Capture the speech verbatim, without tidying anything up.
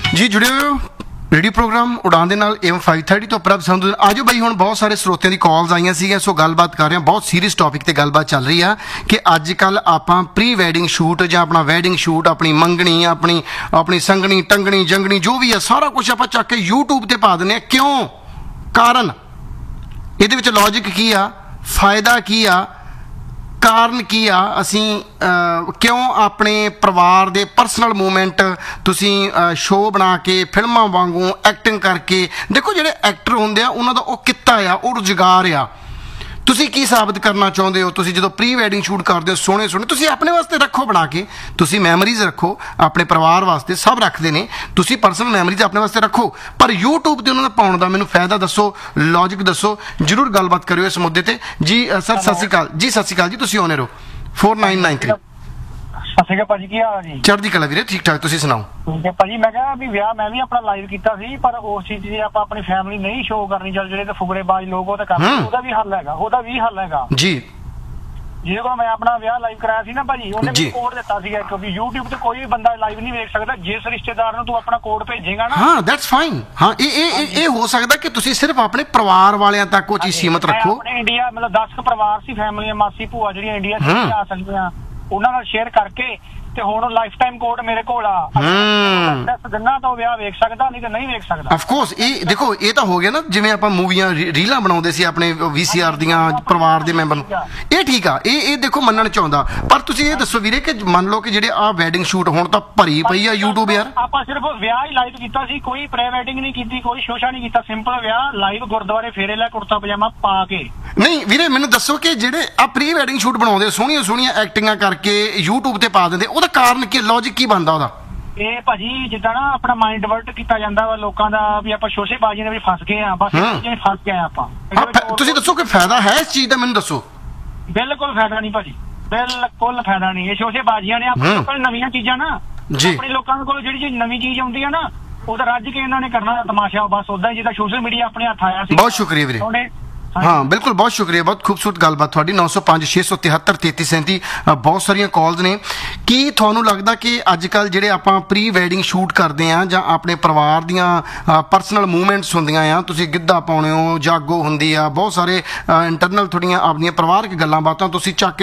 ਜੀ ਜੁੜੇ ਹੋ ਰੇਡੀਓ ਪ੍ਰੋਗਰਾਮ ਉਡਾਨ ਦੇ ਨਾਲ ਏਮ फाइव थर्टी ਤੋਂ ਪ੍ਰਭ ਸੰਧੂ। ਆਜੋ ਬਈ ਹੁਣ ਬਹੁਤ ਸਾਰੇ ਸਰੋਤਿਆਂ ਦੀ ਕਾਲਸ ਆਈਆਂ ਸੀਗੀਆਂ, ਸੋ ਗੱਲਬਾਤ ਕਰ ਰਹੇ ਹਾਂ। ਬਹੁਤ ਸੀਰੀਅਸ ਟੌਪਿਕ ਤੇ ਗੱਲਬਾਤ ਚੱਲ ਰਹੀ ਆ ਕਿ ਅੱਜ ਕੱਲ ਆਪਾਂ ਪ੍ਰੀ ਵੈਡਿੰਗ ਸ਼ੂਟ ਜਾਂ ਆਪਣਾ ਵੈਡਿੰਗ ਸ਼ੂਟ, ਆਪਣੀ ਮੰਗਣੀ, ਆਪਣੀ ਆਪਣੀ ਸੰਗਣੀ, ਟੰਗਣੀ, ਜੰਗਣੀ ਜੋ ਵੀ ਆ ਸਾਰਾ ਕੁਝ ਆਪਾਂ ਚੱਕ ਕੇ ਯੂਟਿਊਬ ਤੇ ਪਾ ਦਿੰਦੇ ਆ। ਕਿਉਂ? ਕਾਰਨ ਇਹਦੇ ਵਿੱਚ ਲੌਜਿਕ ਕੀ ਆ, ਫਾਇਦਾ ਕੀ ਆ, ਕਾਰਨ ਕੀ ਆ? ਅਸੀਂ ਕਿਉਂ ਆਪਣੇ ਪਰਿਵਾਰ ਦੇ ਪਰਸਨਲ ਮੂਮੈਂਟ ਤੁਸੀਂ ਸ਼ੋਅ ਬਣਾ ਕੇ ਫਿਲਮਾਂ ਵਾਂਗੂ ਐਕਟਿੰਗ ਕਰਕੇ ਦੇਖੋ, ਜਿਹੜੇ ਐਕਟਰ ਹੁੰਦੇ ਆ ਉਹਨਾਂ ਦਾ ਉਹ ਕਿੱਤਾ ਆ, ਉਹ ਰੁਜ਼ਗਾਰ ਆ। ਤੁਸੀਂ ਕੀ ਸਾਬਤ ਕਰਨਾ ਚਾਹੁੰਦੇ ਹੋ? ਤੁਸੀਂ ਜਦੋਂ ਪ੍ਰੀ ਵੈਡਿੰਗ ਸ਼ੂਟ ਕਰਦੇ ਹੋ ਸੋਹਣੇ ਸੋਹਣੇ, ਤੁਸੀਂ ਆਪਣੇ ਵਾਸਤੇ ਰੱਖੋ ਬਣਾ ਕੇ, ਤੁਸੀਂ ਮੈਮਰੀਜ਼ ਰੱਖੋ ਆਪਣੇ ਪਰਿਵਾਰ ਵਾਸਤੇ, ਸਭ ਰੱਖਦੇ ਨੇ, ਤੁਸੀਂ ਪਰਸਨਲ ਮੈਮਰੀਜ਼ ਆਪਣੇ ਵਾਸਤੇ ਰੱਖੋ, ਪਰ ਯੂਟਿਊਬ ਤੇ ਉਹਨਾਂ ਦਾ ਪਾਉਣ ਦਾ ਮੈਨੂੰ ਫਾਇਦਾ ਦੱਸੋ, ਲੌਜਿਕ ਦੱਸੋ। ਜ਼ਰੂਰ ਗੱਲਬਾਤ ਕਰਿਓ ਇਸ ਮੁੱਦੇ ਤੇ। ਜੀ ਸਰ ਸਤਿ ਸ਼੍ਰੀ ਅਕਾਲ ਜੀ। ਸਤਿ ਸ਼੍ਰੀ ਅਕਾਲ ਜੀ, ਤੁਸੀਂ ਆਉਣੇ ਰਹੋ फोर नाइन नाइन थ्री। ਸਤਿ ਸ਼੍ਰੀ ਅਕਾਲ ਭਾਜੀ, ਕੀ ਹਾਲ ਜੀ? ਚੜ੍ਹਦੀ ਕਲਾ ਵੀਰੇ, ਠੀਕ ਠਾਕ, ਤੁਸੀਂ ਸੁਣਾਓ? ਠੀਕ ਹੈ ਭਾਜੀ। ਮੈਂ ਕਿਹਾ ਵੀ ਵਿਆਹ ਮੈਂ ਵੀ ਆਪਣਾ ਲਾਈਵ ਕੀਤਾ ਸੀ, ਪਰ ਉਸ ਚੀਜ਼ ਦੀ ਆਪਾਂ ਆਪਣੀ ਫੈਮਿਲੀ ਨਹੀਂ ਸ਼ੋਅ ਕਰਨੀ, ਚੱਲ ਜਿਹੜੇ ਤੇ ਫੁਗੜੇਬਾਜ਼ ਲੋਕ ਉਹ ਤਾਂ ਕਰਦੇ, ਉਹਦਾ ਵੀ ਹੱਲ ਹੈਗਾ, ਉਹਦਾ ਵੀ ਹੱਲ ਹੈਗਾ ਜੀ। ਜਿਹਦੇ ਕੋਲ ਮੈਂ ਆਪਣਾ ਵਿਆਹ ਲਾਈਵ ਕਰਾਇਆ ਸੀ ਨਾ ਭਾਜੀ, ਉਹਨੇ ਮੈਨੂੰ ਕੋਡ ਦਿੱਤਾ ਸੀਗਾ, ਕਿਉਂਕਿ YouTube ਤੇ ਕੋਈ ਵੀ ਬੰਦਾ ਲਾਈਵ ਨਹੀਂ ਵੇਖ ਸਕਦਾ। ਜਿਸ ਰਿਸ਼ਤੇਦਾਰ ਨੂੰ ਤੂੰ ਆਪਣਾ ਕੋਡ ਭੇਜੇਗਾ ਨਾ, ਹਾਂ ਦੈਟਸ ਫਾਈਨ। ਹਾਂ ਇਹ ਇਹ ਇਹ ਹੋ ਸਕਦਾ ਕਿ ਤੁਸੀਂ ਸਿਰਫ ਆਪਣੇ ਪਰਿਵਾਰ ਵਾਲਿਆਂ ਤੱਕ ਉਹ ਚੀਜ਼ ਸੀਮਤ ਰੱਖੋ। ਆਪਣੇ ਇੰਡੀਆ ਮਤਲਬ ਦਸ ਕੁ ਪਰਿਵਾਰ ਸੀ, ਫੈਮਿਲੀਆਂ, ਮਾਸੀ ਭੂਆ ਜਿਹੜੀਆਂ ਇੰਡੀਆ ਚ ਆ ਸਕਦੀਆਂ, ਉਹਨਾਂ ਨਾਲ ਸ਼ੇਅਰ ਕਰਕੇ ਤੇ ਹੁਣ ਲਾਈਫ ਟਾਈਮ ਕੋਡ ਮੇਰੇ ਕੋਲ ਆ, ਦਿਨਾਂ ਤੋਂ ਵਿਆਹ ਵੇਖ ਸਕਦਾ, ਨਹੀਂ ਤੇ ਨਹੀਂ ਵੇਖ ਸਕਦਾ। ਆਫ ਕੋਰਸ ਇਹ ਦੇਖੋ, ਇਹ ਤਾਂ ਹੋ ਗਿਆ ਨਾ ਜਿਵੇਂ ਆਪਾਂ ਮੂਵੀਆਂ ਰੀਲਾਂ ਬਣਾਉਂਦੇ ਸੀ ਆਪਣੇ ਵੀਸੀਆਰ ਦੀਆਂ ਪਰਿਵਾਰ ਦੇ ਮੈਂਬਰ ਨੂੰ, ਇਹ ਠੀਕ ਆ, ਇਹ ਇਹ ਦੇਖੋ ਮੰਨਣ ਚਾਹੁੰਦਾ। ਪਰ ਤੁਸੀਂ ਇਹ ਦੱਸੋ ਵੀਰੇ ਕਿ ਮੰਨ ਲਓ ਕਿ ਜਿਹੜੇ ਆ ਵੈਡਿੰਗ ਸ਼ੂਟ ਹੁਣ ਤਾਂ ਭਰੀ ਪਈ ਆ YouTube ਯਾਰ। ਆਪਾਂ ਸਿਰਫ ਵਿਆਹ ਹੀ ਲਾਈਵ ਕੀਤਾ ਸੀ, ਕੋਈ ਪ੍ਰੀ ਵੈਡਿੰਗ ਨਹੀਂ ਕੀਤੀ, ਕੋਈ ਸ਼ੋਸ਼ਾ ਨਹੀਂ ਕੀਤਾ, ਸਿੰਪਲ ਵਿਆਹ ਲਾਈਵ ਗੁਰਦੁਆਰੇ ਫੇਰੇ ਲੈ ਕੁੜਤਾ ਪਜਾਮਾ ਪਾ ਕੇ। ਨਹੀਂ ਵੀਰੇ ਮੈਨੂੰ ਦੱਸੋ ਕਿ ਜਿਹੜੇ ਆ ਪ੍ਰੀ ਵੈਡਿੰਗ ਸ਼ੂਟ ਬਣਾਉਂਦੇ ਸੋਹਣੀਆਂ ਸੋਹਣੀਆਂ ਐਕਟਿੰਗਾਂ ਕਰਕੇ YouTube ਤੇ ਪਾ ਦਿੰਦੇ, ਉਹਦਾ ਕਾਰਨ ਕੀ, ਲੌਜਿਕ ਕੀ ਬਣਦਾ ਉਹਦਾ? ਇਹ ਭਾਜੀ ਜਿੱਦਾਂ ਨਾ ਆਪਣਾ ਮਾਈਂਡ ਡਿਵਰਟ ਕੀਤਾ ਜਾਂਦਾ ਵਾ ਲੋਕਾਂ ਦਾ, ਵੀ ਆਪਾਂ ਸ਼ੋਸ਼ੇਬਾਜ਼ੀ ਦੇ ਵਿੱਚ ਫਸ ਗਏ ਆ, ਬਸ ਇਹ ਫਸ ਗਏ ਆਪਾਂ। ਤੁਸੀਂ ਦੱਸੋ ਕਿ ਫਾਇਦਾ ਹੈ ਇਸ ਚੀਜ਼ ਦਾ, ਮੈਨੂੰ ਦੱਸੋ। ਬਿਲਕੁਲ ਫਾਇਦਾ ਨਹੀਂ ਭਾਜੀ, ਬਿਲਕੁਲ ਫਾਇਦਾ ਨਹੀਂ। ਇਹ ਸ਼ੋਸ਼ੇਬਾਜ਼ੀਆਂ ਨੇ ਆਪਣੇ ਕੋਲ ਨਵੀਆਂ ਚੀਜ਼ਾਂ ਨਾ, ਆਪਣੇ ਲੋਕਾਂ ਕੋਲ ਜਿਹੜੀ ਜਿਹੜੀ ਨਵੀਂ ਚੀਜ਼ ਆਉਂਦੀ ਆ ਨਾ, ਉਹਦਾ ਰੱਜ ਕੇ ਇਹਨਾਂ ਨੇ ਕਰਨਾ ਤਮਾਸ਼ਾ, ਬਸ ਉਦਾਂ ਹੀ ਜਿੱਦਾਂ ਸੋਸ਼ਲ ਮੀਡੀਆ ਆਪਣੇ ਹੱਥ ਆਇਆ ਸੀ। ਬਹੁਤ ਸ਼ੁਕਰੀਆ ਵੀਰੇ। ਹਾਂ ਬਿਲਕੁਲ, ਬਹੁਤ ਸ਼ੁਕਰੀਆ, ਬਹੁਤ ਖੂਬਸੂਰਤ ਗੱਲਬਾਤ ਤੁਹਾਡੀ। ਨੌ ਸੌ ਪੰਜ ਛੇ ਸੌ ਤਿਹੱਤਰ ਤੇਤੀ ਸੈਂਤੀ ਬਹੁਤ ਸਾਰੀਆਂ ਕਾਲਸ ਨੇ। ਕੀ ਤੁਹਾਨੂੰ ਲੱਗਦਾ ਕਿ ਅੱਜ ਕੱਲ੍ਹ ਜਿਹੜੇ ਆਪਾਂ ਪ੍ਰੀ ਵੈਡਿੰਗ ਸ਼ੂਟ ਕਰਦੇ ਆ ਜਾਂ ਆਪਣੇ ਪਰਿਵਾਰ ਦੀਆਂ ਪਰਸਨਲ ਮੂਵਮੈਂਟਸ ਹੁੰਦੀਆਂ ਆ, ਤੁਸੀਂ ਗਿੱਧਾ ਪਾਉਣੇ ਹੋ, ਜਾਗੋ ਹੁੰਦੀ ਆ, ਬਹੁਤ ਸਾਰੇ ਇੰਟਰਨਲ ਤੁਹਾਡੀਆਂ ਆਪਣੀਆਂ ਪਰਿਵਾਰਕ ਗੱਲਾਂ ਬਾਤਾਂ ਤੁਸੀਂ ਚੱਕ